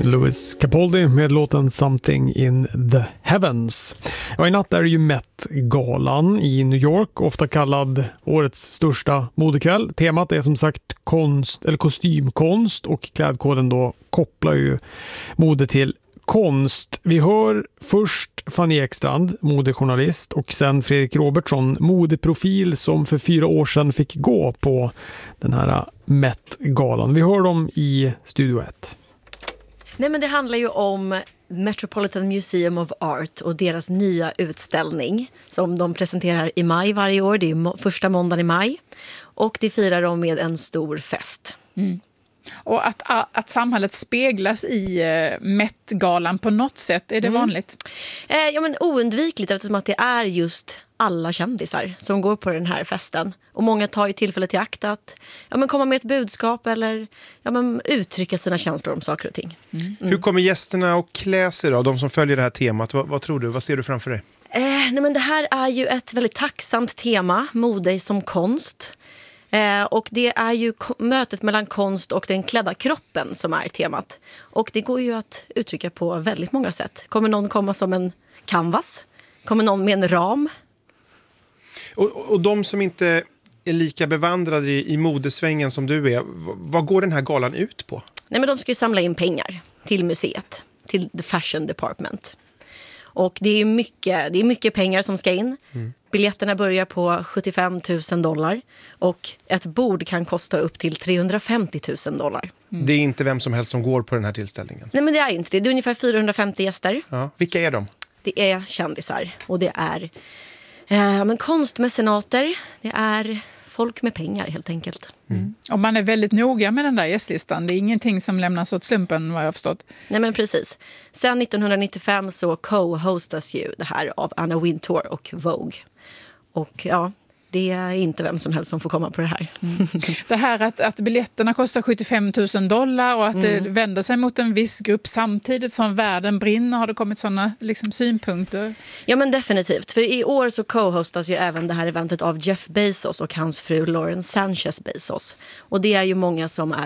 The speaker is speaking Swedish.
Louis Capaldi med låten Something in the Heavens. Ja, i natt är det ju Met-galan i New York, ofta kallad årets största modekväll. Temat är som sagt konst eller kostymkonst, och klädkoden då kopplar ju mode till konst. Vi hör först Fanny Ekstrand, modejournalist, och sen Fredrik Robertsson, modeprofil som för 4 år sedan fick gå på den här Met-galan. Vi hör dem i Studio 1. Nej, men det handlar ju om Metropolitan Museum of Art och deras nya utställning som de presenterar i maj varje år. Det är första måndagen i maj, och det firar de med en stor fest. Mm. Och att samhället speglas i Met-galan på något sätt, är det vanligt? Ja, men oundvikligt, eftersom att det är just alla kändisar som går på den här festen. Och många tar ju tillfället i akt att komma med ett budskap eller uttrycka sina känslor om saker och ting. Hur kommer gästerna att klä sig då, de som följer det här temat? Vad tror du? Vad ser du framför dig? Nej, men det här är ju ett väldigt tacksamt tema, mode som konst. Och det är ju mötet mellan konst och den klädda kroppen som är temat. Och det går ju att uttrycka på väldigt många sätt. Kommer någon komma som en canvas? Kommer någon med en ram? Och de som inte är lika bevandrade i modesvängen som du är, vad går den här galan ut på? Nej, men de ska ju samla in pengar till museet, till the fashion department. Och det är mycket pengar som ska in. Biljetterna börjar på $75,000 och ett bord kan kosta upp till $350,000. Det är inte vem som helst som går på den här tillställningen. Nej, men det är inte det. Det är ungefär 450 gäster. Ja. Vilka är de? Det är kändisar och det är konstmecenater. Det är folk med pengar helt enkelt. Och man är väldigt noga med den där gästlistan. Det är ingenting som lämnas åt slumpen, vad jag har förstått. Nej, men precis. Sen 1995 så co-hostas ju det här av Anna Wintour och Vogue. Och ja, det är inte vem som helst som får komma på det här. Det här att biljetterna kostar $75,000 och att det vänder sig mot en viss grupp samtidigt som världen brinner. Har det kommit sådana synpunkter? Ja, men definitivt. För i år så co-hostas ju även det här eventet av Jeff Bezos och hans fru Lauren Sanchez Bezos. Och det är ju många som är